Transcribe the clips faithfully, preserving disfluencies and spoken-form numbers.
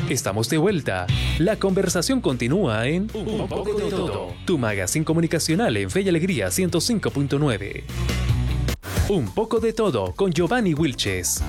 Estamos de vuelta. La conversación continúa en Un poco de todo, tu magazine comunicacional en Fe y Alegría ciento cinco punto nueve. Un poco de todo con Giovanni Wilches.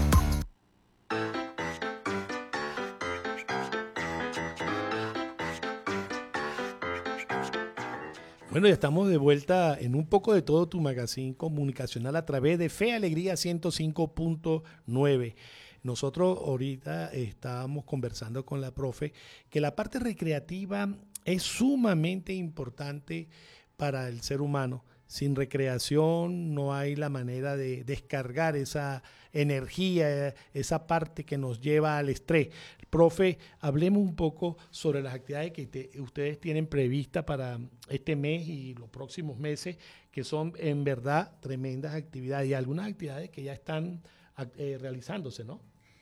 Bueno, ya estamos de vuelta en Un poco de todo, tu magazine comunicacional a través de Fe y Alegría ciento cinco punto nueve. Nosotros ahorita estábamos conversando con la profe que la parte recreativa es sumamente importante para el ser humano. Sin recreación no hay la manera de descargar esa energía, esa parte que nos lleva al estrés. Profe, hablemos un poco sobre las actividades que te, ustedes tienen previstas para este mes y los próximos meses, que son en verdad tremendas actividades y algunas actividades que ya están eh, realizándose, ¿no?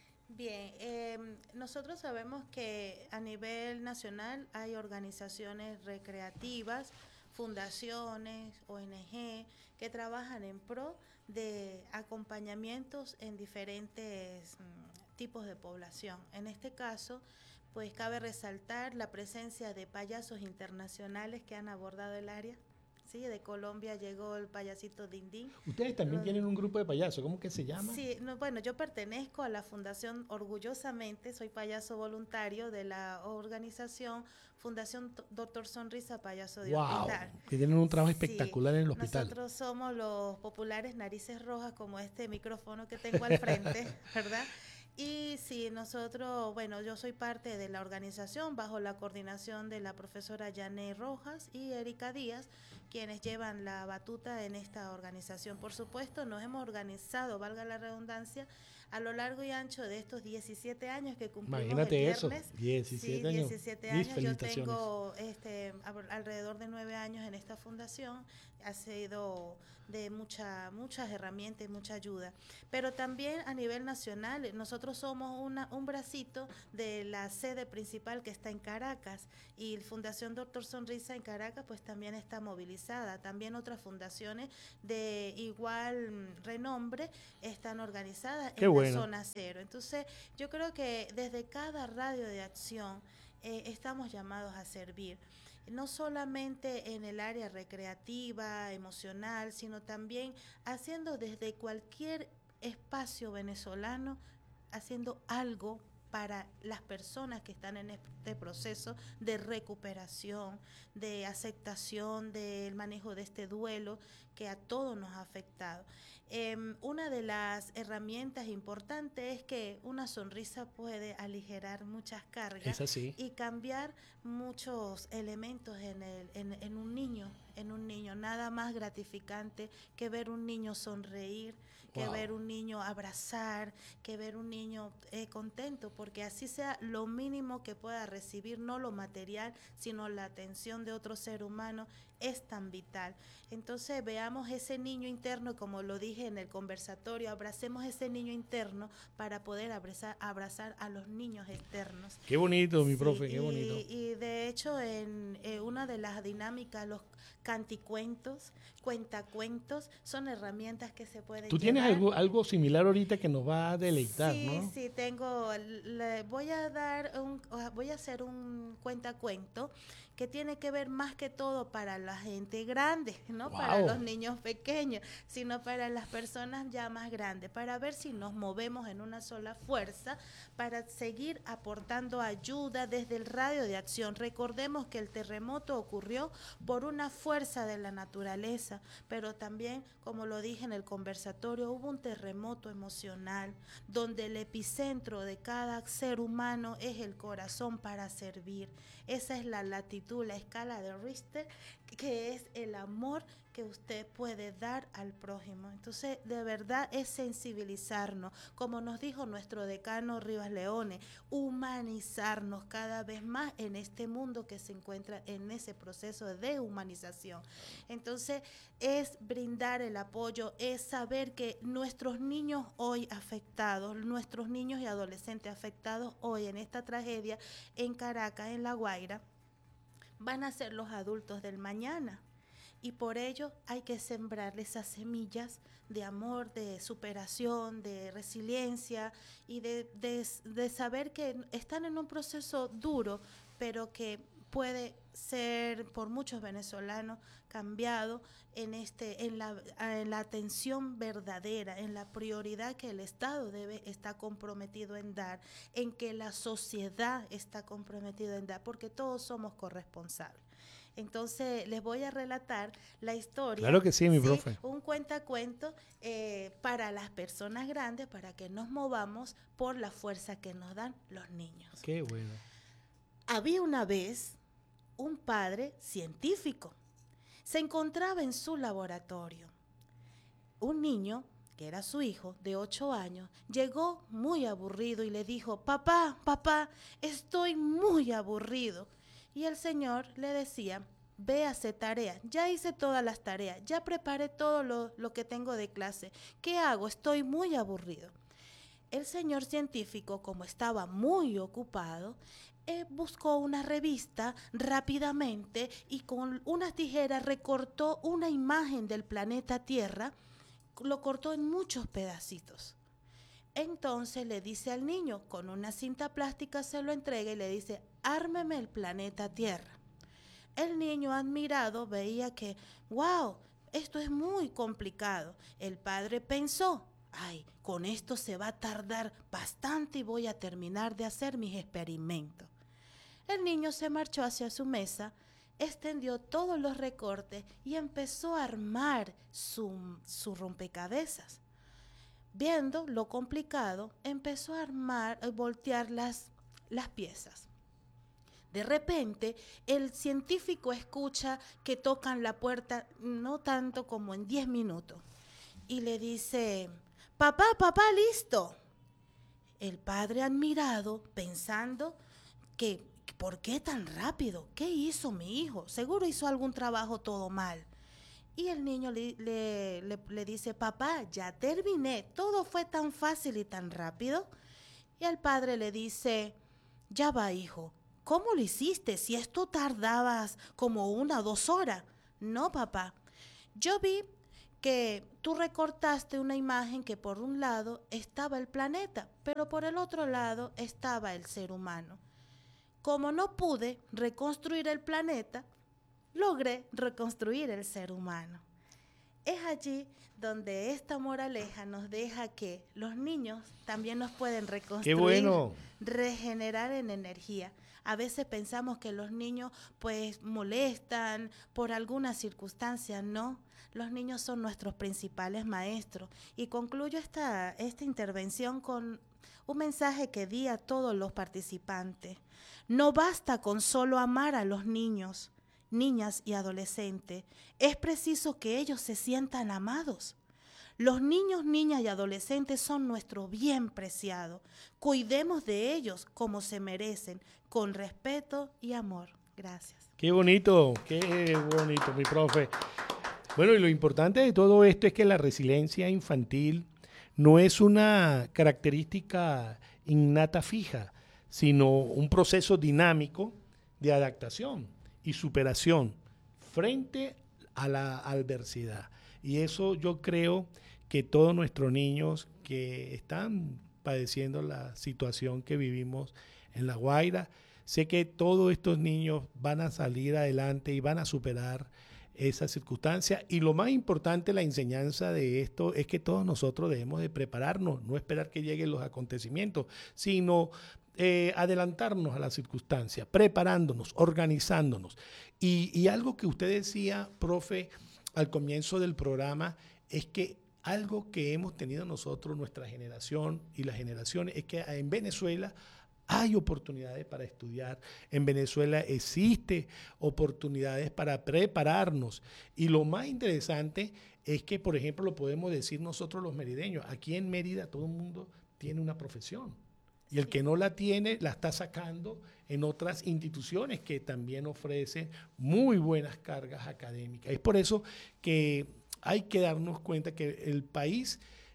Bien, eh, nosotros sabemos que a nivel nacional hay organizaciones recreativas, fundaciones, O N G, que trabajan en pro de acompañamientos en diferentes mm, tipos de población. En este caso, pues cabe resaltar la presencia de payasos internacionales que han abordado el área. Sí, de Colombia llegó el payasito Dindín. Ustedes también Lo, tienen un grupo de payasos, ¿cómo que se llama? Sí, no, bueno, yo pertenezco a la fundación, orgullosamente, soy payaso voluntario de la organización Fundación Doctor Sonrisa Payaso de wow, Hospital. Que tienen un trabajo espectacular sí, en el hospital. Nosotros somos los populares narices rojas, como este micrófono que tengo al frente, ¿verdad? Y sí, nosotros, bueno, yo soy parte de la organización bajo la coordinación de la profesora Yané Rojas y Erika Díaz, quienes llevan la batuta en esta organización. Por supuesto, nos hemos organizado, valga la redundancia, a lo largo y ancho de estos diecisiete años que cumplimos. Imagínate el viernes. Eso, diecisiete sí, años. diecisiete años. Yo tengo este, alrededor de nueve años en esta fundación. Ha sido de mucha, muchas herramientas y mucha ayuda. Pero también a nivel nacional, nosotros somos una, un bracito de la sede principal que está en Caracas, y Fundación Doctor Sonrisa en Caracas pues también está movilizada. También otras fundaciones de igual renombre están organizadas Qué en bueno. la zona cero. Entonces yo creo que desde cada radio de acción eh, estamos llamados a servir, no solamente en el área recreativa, emocional, sino también haciendo desde cualquier espacio venezolano, haciendo algo para las personas que están en este proceso de recuperación, de aceptación del manejo de este duelo que a todos nos ha afectado. Eh, una de las herramientas importantes es que una sonrisa puede aligerar muchas cargas. Es así. Y cambiar muchos elementos en, el, en, en un niño, en un niño. Nada más gratificante que ver un niño sonreír, que wow. ver un niño abrazar, que ver un niño eh, contento, porque así sea lo mínimo que pueda recibir, no lo material, sino la atención de otro ser humano, es tan vital. Entonces veamos ese niño interno, como lo dije en el conversatorio, abracemos ese niño interno para poder abrazar, abrazar a los niños externos. Qué bonito, mi sí, profe, qué y, bonito. Y de hecho en eh, una de las dinámicas, los canticuentos, cuentacuentos, son herramientas que se pueden Tú tienes llevar. algo, algo similar ahorita que nos va a deleitar, sí, ¿no? Sí, sí, tengo, le voy a dar un, voy a hacer un cuentacuento que tiene que ver más que todo para la gente grande, no wow. para los niños pequeños, sino para las personas ya más grandes, para ver si nos movemos en una sola fuerza, para seguir aportando ayuda desde el radio de acción. Recordemos que el terremoto ocurrió por una fuerza de la naturaleza, pero también, como lo dije en el conversatorio, hubo un terremoto emocional, donde el epicentro de cada ser humano es el corazón para servir. Esa es la latitud, la escala de Richter, que es el amor que usted puede dar al prójimo. Entonces, de verdad es sensibilizarnos, como nos dijo nuestro decano Rivas Leone, humanizarnos cada vez más en este mundo que se encuentra en ese proceso de humanización. Entonces, es brindar el apoyo, es saber que nuestros niños hoy afectados, nuestros niños y adolescentes afectados hoy en esta tragedia en Caracas, en La Guaira, van a ser los adultos del mañana. Y por ello hay que sembrar esas semillas de amor, de superación, de resiliencia y de, de, de saber que están en un proceso duro, pero que puede ser por muchos venezolanos cambiado en, este, en, la, en la atención verdadera, en la prioridad que el Estado debe estar comprometido en dar, en que la sociedad está comprometida en dar, porque todos somos corresponsables. Entonces, les voy a relatar la historia. Claro que sí, mi ¿sí? profe. Un cuentacuento eh, para las personas grandes, para que nos movamos por la fuerza que nos dan los niños. Qué bueno. Había una vez un padre científico. Se encontraba en su laboratorio. Un niño, que era su hijo, de ocho años, llegó muy aburrido y le dijo, papá, papá, estoy muy aburrido. Y el señor le decía, ve a hacer tarea, ya hice todas las tareas, ya preparé todo lo, lo que tengo de clase. ¿Qué hago? Estoy muy aburrido. El señor científico, como estaba muy ocupado, eh, buscó una revista rápidamente y con unas tijeras recortó una imagen del planeta Tierra, lo cortó en muchos pedacitos. Entonces le dice al niño, con una cinta plástica se lo entrega y le dice, ármeme el planeta Tierra. El niño admirado veía que, wow, esto es muy complicado. El padre pensó, ay, con esto se va a tardar bastante y voy a terminar de hacer mis experimentos. El niño se marchó hacia su mesa, extendió todos los recortes y empezó a armar su, su rompecabezas. Viendo lo complicado, empezó a armar, a voltear las, las piezas. De repente, el científico escucha que tocan la puerta, no tanto como en diez minutos, y le dice, papá, papá, listo. El padre admirado, pensando que, ¿por qué tan rápido? ¿Qué hizo mi hijo? Seguro hizo algún trabajo todo mal. Y el niño le, le, le, le dice, papá, ya terminé, todo fue tan fácil y tan rápido. Y el padre le dice, ya va, hijo, ¿cómo lo hiciste si esto tardabas como una o dos horas? No, papá, yo vi que tú recortaste una imagen que por un lado estaba el planeta, pero por el otro lado estaba el ser humano. Como no pude reconstruir el planeta, logré reconstruir el ser humano. Es allí donde esta moraleja nos deja que los niños también nos pueden reconstruir, ¡qué bueno!, regenerar en energía. A veces pensamos que los niños pues molestan por alguna circunstancia, no. Los niños son nuestros principales maestros. Y concluyo esta, esta intervención con un mensaje que di a todos los participantes. No basta con solo amar a los niños, niñas y adolescentes, es preciso que ellos se sientan amados. Los niños, niñas y adolescentes son nuestro bien preciado. Cuidemos de ellos como se merecen, con respeto y amor. Gracias. Qué bonito, qué bonito, mi profe. Bueno, y lo importante de todo esto es que la resiliencia infantil no es una característica innata fija, sino un proceso dinámico de adaptación y superación frente a la adversidad. Y eso yo creo que todos nuestros niños que están padeciendo la situación que vivimos en La Guaira, sé que todos estos niños van a salir adelante y van a superar esa circunstancia. Y lo más importante, la enseñanza de esto, es que todos nosotros debemos de prepararnos, no esperar que lleguen los acontecimientos, sino Eh, adelantarnos a la circunstancia, preparándonos, organizándonos. Y, y algo que usted decía, profe, al comienzo del programa, es que algo que hemos tenido nosotros, nuestra generación y las generaciones, es que en Venezuela hay oportunidades para estudiar, en Venezuela existe oportunidades para prepararnos. Y lo más interesante es que, por ejemplo, lo podemos decir nosotros los merideños, aquí en Mérida todo el mundo tiene una profesión. Y el que no la tiene, la está sacando en otras instituciones que también ofrecen muy buenas cargas académicas. Es por eso que hay que darnos cuenta que el país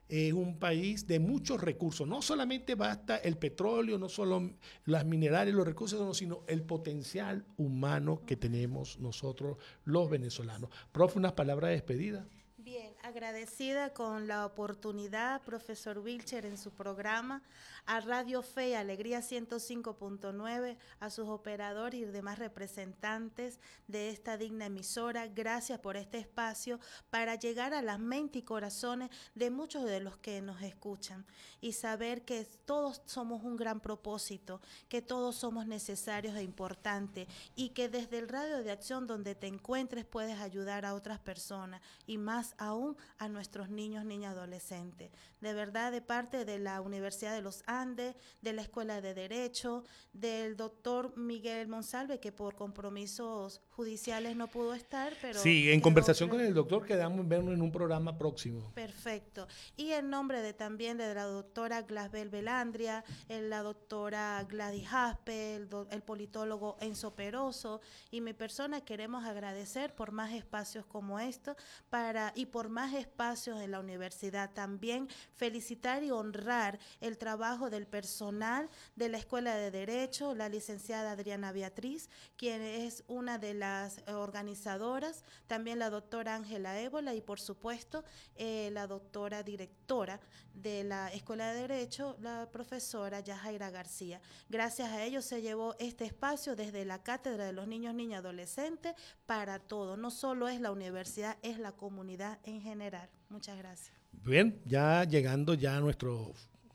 es un país de muchos recursos. No solamente basta el petróleo, no solo las minerales, los recursos, sino el potencial humano que tenemos nosotros los venezolanos. Profe, unas palabras de despedida. Bien, agradecida con la oportunidad, profesor Wilcher, en su programa, a Radio Fe y Alegría ciento cinco punto nueve, a sus operadores y demás representantes de esta digna emisora. Gracias por este espacio para llegar a las mentes y corazones de muchos de los que nos escuchan y saber que todos somos un gran propósito, que todos somos necesarios e importantes y que desde el radio de acción donde te encuentres puedes ayudar a otras personas y más aún a nuestros niños, niñas, adolescentes. De verdad, de parte de la Universidad de los Andes, de la Escuela de Derecho, del doctor Miguel Monsalve, que por compromisos judiciales no pudo estar, pero... Sí, en conversación con el doctor quedamos en vernos en un programa próximo. Perfecto. Y en nombre de también de la doctora Glasbel Belandria, la doctora Gladys Jaspe, el, do, el politólogo Enzo Peroso y mi persona, queremos agradecer por más espacios como estos para y por más espacios en la universidad. También felicitar y honrar el trabajo del personal de la Escuela de Derecho, la licenciada Adriana Beatriz, quien es una de las organizadoras, también la doctora Ángela Ébola y por supuesto eh, la doctora directora de la Escuela de Derecho, la profesora Yajaira García. Gracias a ellos se llevó este espacio desde la Cátedra de los Niños, Niñas y Adolescentes para todo. No solo es la universidad, es la comunidad en general. Muchas gracias. Bien, ya llegando ya a nuestro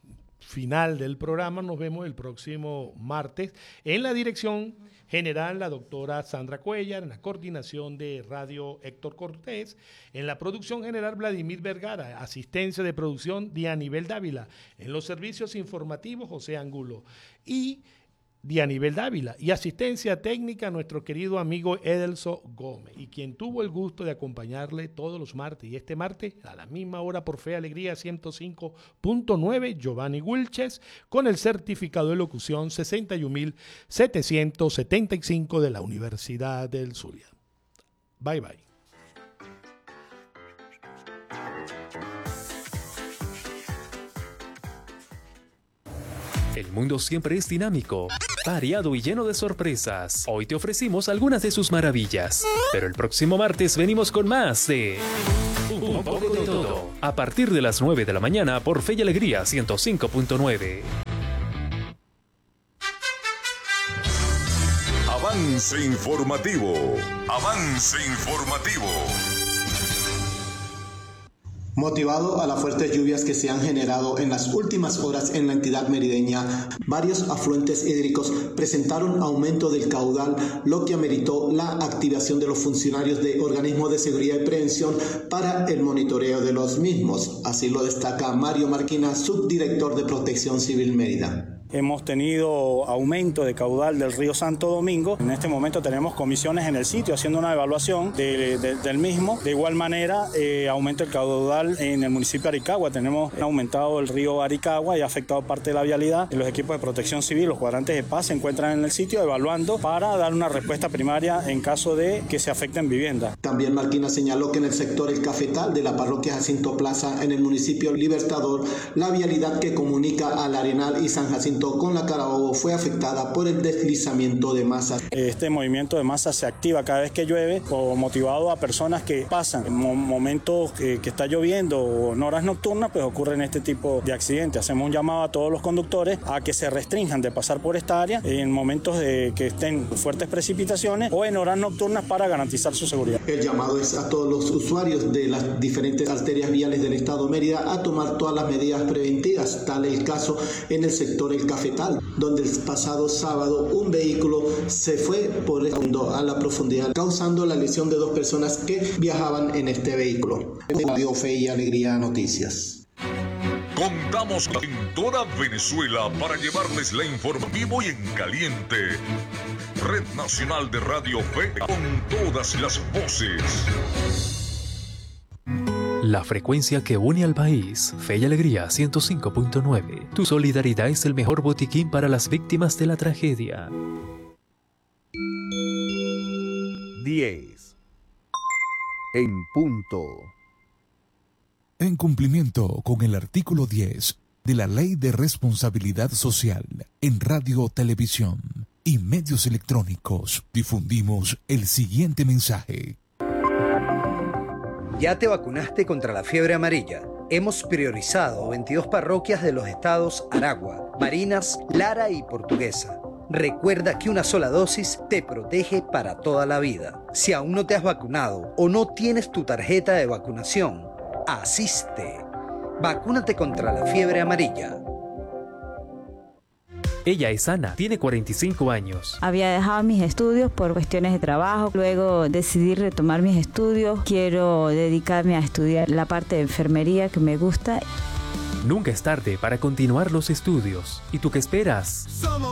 final del programa, nos vemos el próximo martes en la dirección general la doctora Sandra Cuellar, en la coordinación de Radio Héctor Cortés, en la producción general Vladimir Vergara, asistencia de producción Dianibel Dávila, en los servicios informativos José Angulo y Dianibel Dávila, y asistencia técnica nuestro querido amigo Edelso Gómez, y quien tuvo el gusto de acompañarle todos los martes, y este martes a la misma hora por Fe Alegría ciento cinco punto nueve, Giovanni Wilches, con el certificado de locución sesenta y un mil setecientos setenta y cinco de la Universidad del Zulia. Bye bye. El mundo siempre es dinámico, variado y lleno de sorpresas. Hoy te ofrecimos algunas de sus maravillas, pero el próximo martes venimos con más de Un poco de todo, a partir de las nueve de la mañana por Fe y Alegría ciento cinco punto nueve. Avance informativo, avance informativo. Motivado a las fuertes lluvias que se han generado en las últimas horas en la entidad merideña, varios afluentes hídricos presentaron aumento del caudal, lo que ameritó la activación de los funcionarios de organismos de seguridad y prevención para el monitoreo de los mismos. Así lo destaca Mario Marquina, subdirector de Protección Civil Mérida. Hemos tenido aumento de caudal del río Santo Domingo. En este momento tenemos comisiones en el sitio haciendo una evaluación de, de, del mismo. De igual manera, eh, aumenta el caudal en el municipio de Aricagua. Tenemos aumentado el río Aricagua y ha afectado parte de la vialidad. Los equipos de protección civil, los cuadrantes de paz, se encuentran en el sitio evaluando para dar una respuesta primaria en caso de que se afecten viviendas. También Marquina señaló que en el sector El Cafetal de la parroquia Jacinto Plaza, en el municipio Libertador, la vialidad que comunica al Arenal y San Jacinto con la Carabobo fue afectada por el deslizamiento de masas. Este movimiento de masa se activa cada vez que llueve, o motivado a personas que pasan en momentos que, que está lloviendo o en horas nocturnas, pues ocurren este tipo de accidentes. Hacemos un llamado a todos los conductores a que se restrinjan de pasar por esta área en momentos de que estén fuertes precipitaciones o en horas nocturnas para garantizar su seguridad. El llamado es a todos los usuarios de las diferentes arterias viales del estado Mérida a tomar todas las medidas preventivas, tal el caso en el sector El Cafetal, donde el pasado sábado un vehículo se fue por el fondo a la profundidad, causando la lesión de dos personas que viajaban en este vehículo. Radio Fe y Alegría Noticias. Contamos en toda Venezuela para llevarles la informativo y en caliente. Red Nacional de Radio Fe con todas las voces. La frecuencia que une al país, Fe y Alegría ciento cinco punto nueve. Tu solidaridad es el mejor botiquín para las víctimas de la tragedia. diez. En punto. En cumplimiento con el artículo diez de la Ley de Responsabilidad Social en Radio, Televisión y Medios Electrónicos, difundimos el siguiente mensaje. ¿Ya te vacunaste contra la fiebre amarilla? Hemos priorizado veintidós parroquias de los estados Aragua, Barinas, Lara y Portuguesa. Recuerda que una sola dosis te protege para toda la vida. Si aún no te has vacunado o no tienes tu tarjeta de vacunación, asiste. Vacúnate contra la fiebre amarilla. Ella es Ana, tiene cuarenta y cinco años. Había dejado mis estudios por cuestiones de trabajo, luego decidí retomar mis estudios. Quiero dedicarme a estudiar la parte de enfermería que me gusta. Nunca es tarde para continuar los estudios. ¿Y tú qué esperas? Somos